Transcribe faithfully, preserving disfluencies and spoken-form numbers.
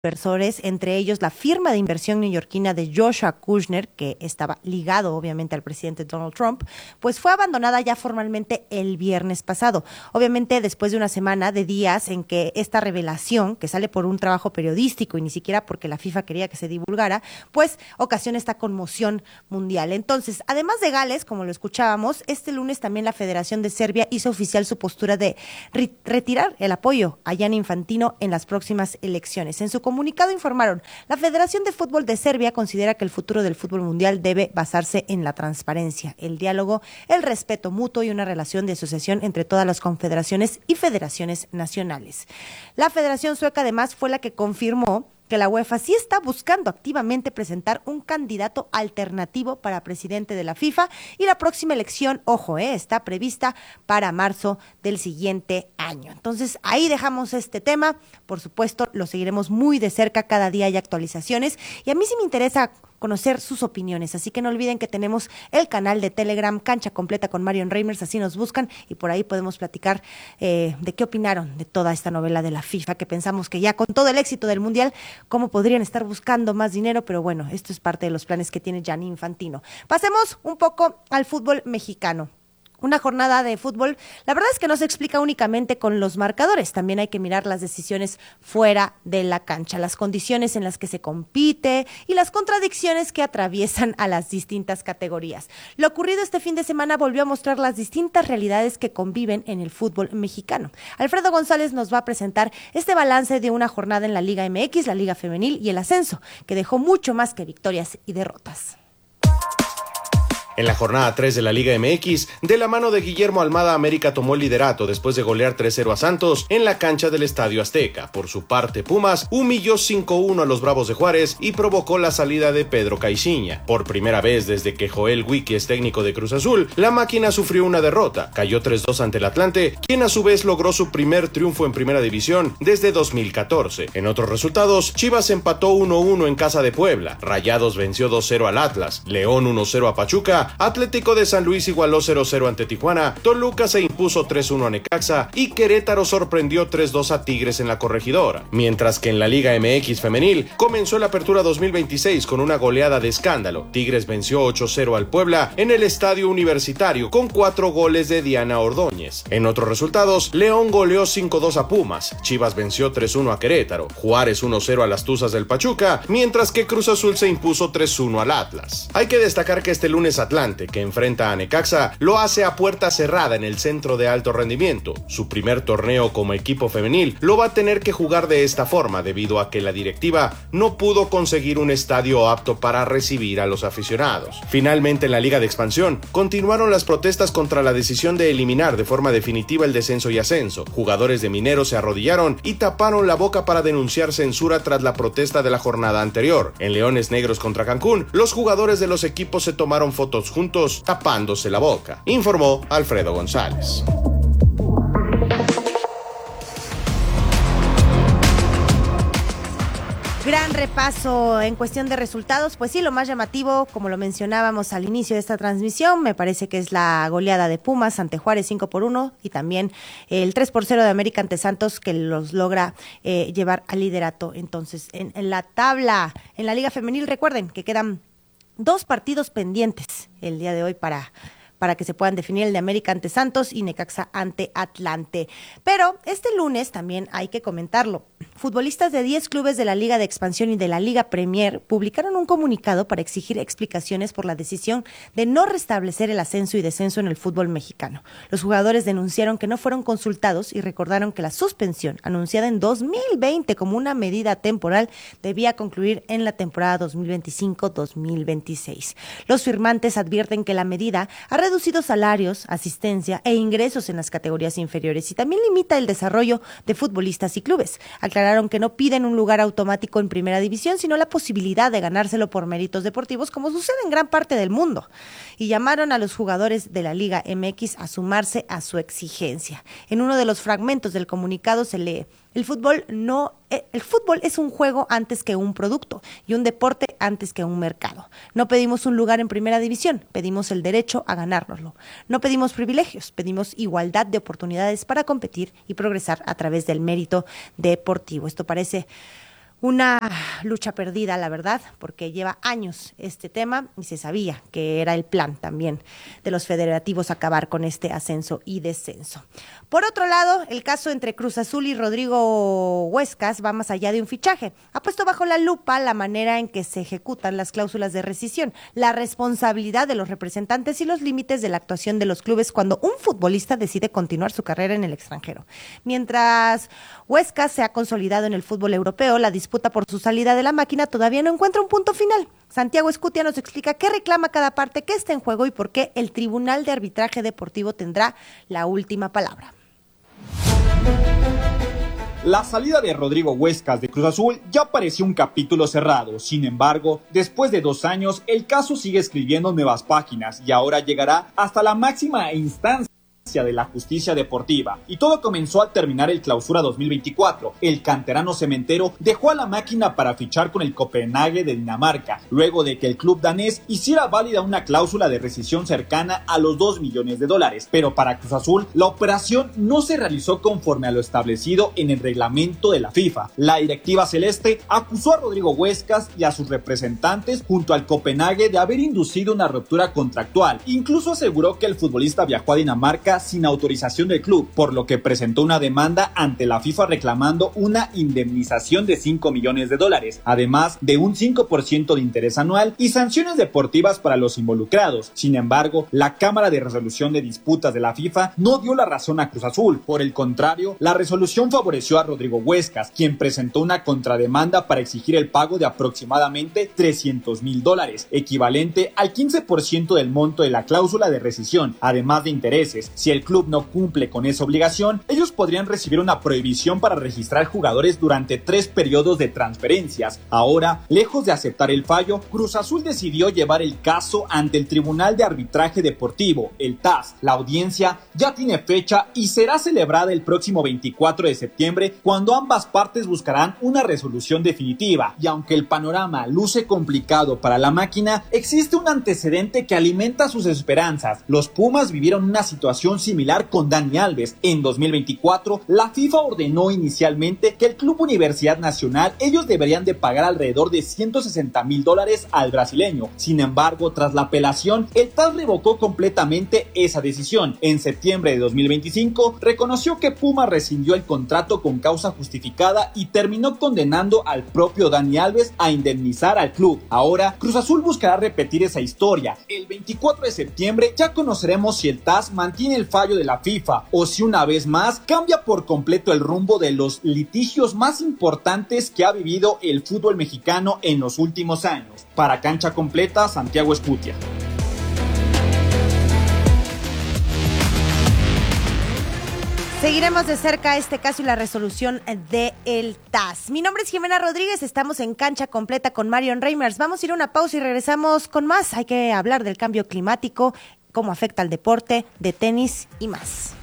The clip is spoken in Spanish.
inversores, entre ellos la firma de inversión neoyorquina de Joshua Kushner, que estaba ligado obviamente al presidente Donald Trump, pues fue abandonada ya formalmente el viernes pasado. Obviamente después de una semana de días en que esta revelación, que sale por un trabajo periodístico y ni siquiera porque la FIFA quería que se divulgara, pues ocasiona esta conmoción mundial. Entonces, además de Gales, como lo escuchábamos, este lunes también la Federación de Serbia hizo oficial su postura de re- retirar el apoyo a Gianni Infantino en las próximas elecciones. En su comunicado informaron, la Federación de Fútbol de Serbia considera que el futuro del fútbol mundial debe basarse en la transparencia, el diálogo, el respeto mutuo y una relación de asociación entre todas las confederaciones y federaciones nacionales. La Federación Sueca además fue la que confirmó que la UEFA sí está buscando activamente presentar un candidato alternativo para presidente de la FIFA y la próxima elección, ojo, eh, está prevista para marzo del siguiente año. Entonces, ahí dejamos este tema. Por supuesto, lo seguiremos muy de cerca, cada día hay actualizaciones y a mí sí me interesa conocer sus opiniones, así que no olviden que tenemos el canal de Telegram Cancha Completa con Marion Reimers, así nos buscan y por ahí podemos platicar eh, de qué opinaron de toda esta novela de la FIFA, que pensamos que ya con todo el éxito del Mundial, cómo podrían estar buscando más dinero, pero bueno, esto es parte de los planes que tiene Gianni Infantino. Pasemos un poco al fútbol mexicano. Una jornada de fútbol, la verdad es que no se explica únicamente con los marcadores, también hay que mirar las decisiones fuera de la cancha, las condiciones en las que se compite y las contradicciones que atraviesan a las distintas categorías. Lo ocurrido este fin de semana volvió a mostrar las distintas realidades que conviven en el fútbol mexicano. Alfredo González nos va a presentar este balance de una jornada en la Liga M X, la Liga Femenil y el ascenso, que dejó mucho más que victorias y derrotas. En la jornada tres de la Liga M X, de la mano de Guillermo Almada, América tomó el liderato después de golear tres cero a Santos en la cancha del Estadio Azteca. Por su parte, Pumas humilló cinco uno a los Bravos de Juárez y provocó la salida de Pedro Caixinha. Por primera vez desde que Joel Wiki es técnico de Cruz Azul, la máquina sufrió una derrota. Cayó tres dos ante el Atlante, quien a su vez logró su primer triunfo en Primera División desde dos mil catorce. En otros resultados, Chivas empató uno uno en casa de Puebla, Rayados venció dos cero al Atlas, León uno cero a Pachuca, Atlético de San Luis igualó cero cero ante Tijuana, Toluca se impuso tres uno a Necaxa y Querétaro sorprendió tres dos a Tigres en la Corregidora. Mientras que en la Liga M X femenil comenzó la apertura dos mil veintiséis con una goleada de escándalo. Tigres venció ocho cero al Puebla en el Estadio Universitario con cuatro goles de Diana Ordóñez. En otros resultados, León goleó cinco dos a Pumas, Chivas venció tres uno a Querétaro, Juárez uno cero a las Tuzas del Pachuca, mientras que Cruz Azul se impuso tres uno al Atlas. Hay que destacar que este lunes Atlante, que enfrenta a Necaxa, lo hace a puerta cerrada en el centro de alto rendimiento. Su primer torneo como equipo femenil lo va a tener que jugar de esta forma debido a que la directiva no pudo conseguir un estadio apto para recibir a los aficionados. Finalmente, en la Liga de Expansión, continuaron las protestas contra la decisión de eliminar de forma definitiva el descenso y ascenso. Jugadores de Mineros se arrodillaron y taparon la boca para denunciar censura tras la protesta de la jornada anterior. En Leones Negros contra Cancún, los jugadores de los equipos se tomaron fotos juntos tapándose la boca, informó Alfredo González. Gran repaso en cuestión de resultados, pues sí, lo más llamativo, como lo mencionábamos al inicio de esta transmisión, me parece que es la goleada de Pumas ante Juárez cinco por uno y también el tres por cero de América ante Santos, que los logra eh, llevar al liderato. Entonces, en, en la tabla, en la Liga Femenil, recuerden que quedan dos partidos pendientes el día de hoy para, para que se puedan definir, el de América ante Santos y Necaxa ante Atlante. Pero este lunes también hay que comentarlo. Futbolistas de diez clubes de la Liga de Expansión y de la Liga Premier publicaron un comunicado para exigir explicaciones por la decisión de no restablecer el ascenso y descenso en el fútbol mexicano. Los jugadores denunciaron que no fueron consultados y recordaron que la suspensión, anunciada en dos mil veinte como una medida temporal, debía concluir en la temporada dos mil veinticinco dos mil veintiséis. Los firmantes advierten que la medida ha reducido salarios, asistencia e ingresos en las categorías inferiores y también limita el desarrollo de futbolistas y clubes. Aclararon que no piden un lugar automático en primera división, sino la posibilidad de ganárselo por méritos deportivos, como sucede en gran parte del mundo. Y llamaron a los jugadores de la Liga M X a sumarse a su exigencia. En uno de los fragmentos del comunicado se lee: El fútbol no, el fútbol es un juego antes que un producto y un deporte antes que un mercado. No pedimos un lugar en primera división, pedimos el derecho a ganárnoslo. No pedimos privilegios, pedimos igualdad de oportunidades para competir y progresar a través del mérito deportivo. Esto parece Una lucha perdida, la verdad, porque lleva años este tema y se sabía que era el plan también de los federativos acabar con este ascenso y descenso. Por otro lado, el caso entre Cruz Azul y Rodrigo Huescas va más allá de un fichaje. Ha puesto bajo la lupa la manera en que se ejecutan las cláusulas de rescisión, la responsabilidad de los representantes y los límites de la actuación de los clubes cuando un futbolista decide continuar su carrera en el extranjero. Mientras Huescas se ha consolidado en el fútbol europeo, la disputa por su salida de la máquina todavía no encuentra un punto final. Santiago Escutia nos explica qué reclama cada parte, qué está en juego y por qué el Tribunal de Arbitraje Deportivo tendrá la última palabra. La salida de Rodrigo Huescas de Cruz Azul ya parecía un capítulo cerrado. Sin embargo, después de dos años, el caso sigue escribiendo nuevas páginas y ahora llegará hasta la máxima instancia de la justicia deportiva. Y todo comenzó al terminar el clausura dos mil veinticuatro. El canterano cementero dejó a la máquina para fichar con el Copenhague de Dinamarca, luego de que el club danés hiciera válida una cláusula de rescisión cercana a los dos millones de dólares. Pero para Cruz Azul, la operación no se realizó conforme a lo establecido en el reglamento de la FIFA. La directiva celeste acusó a Rodrigo Huescas y a sus representantes junto al Copenhague de haber inducido una ruptura contractual. Incluso aseguró que el futbolista viajó a Dinamarca sin autorización del club, por lo que presentó una demanda ante la FIFA reclamando una indemnización de cinco millones de dólares, además de un cinco por ciento de interés anual y sanciones deportivas para los involucrados. Sin embargo, la Cámara de Resolución de Disputas de la FIFA no dio la razón a Cruz Azul. Por el contrario, la resolución favoreció a Rodrigo Huescas, quien presentó una contrademanda para exigir el pago de aproximadamente trescientos mil dólares, equivalente al quince por ciento del monto de la cláusula de rescisión, además de intereses. Si el club no cumple con esa obligación, ellos podrían recibir una prohibición para registrar jugadores durante tres periodos de transferencias. Ahora, lejos de aceptar el fallo, Cruz Azul decidió llevar el caso ante el Tribunal de Arbitraje Deportivo, el T A S. La audiencia ya tiene fecha y será celebrada el próximo veinticuatro de septiembre, cuando ambas partes buscarán una resolución definitiva. Y aunque el panorama luce complicado para la máquina, existe un antecedente que alimenta sus esperanzas. Los Pumas vivieron una situación similar con Dani Alves. En dos mil veinticuatro, la FIFA ordenó inicialmente que el Club Universidad Nacional, ellos deberían de pagar alrededor de ciento sesenta mil dólares al brasileño. Sin embargo, tras la apelación, el T A S revocó completamente esa decisión. En septiembre de dos mil veinticinco, reconoció que Puma rescindió el contrato con causa justificada y terminó condenando al propio Dani Alves a indemnizar al club. Ahora, Cruz Azul buscará repetir esa historia. El veinticuatro de septiembre ya conoceremos si el T A S mantiene el fallo de la FIFA o si una vez más cambia por completo el rumbo de los litigios más importantes que ha vivido el fútbol mexicano en los últimos años. Para Cancha Completa, Santiago Escutia. Seguiremos de cerca este caso y la resolución de el T A S. Mi nombre es Jimena Rodríguez, estamos en Cancha Completa con Marion Reimers. Vamos a ir a una pausa y regresamos con más. Hay que hablar del cambio climático, cómo afecta al deporte, de tenis y más.